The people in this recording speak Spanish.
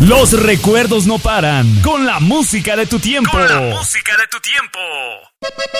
Los recuerdos no paran. Con la música de tu tiempo.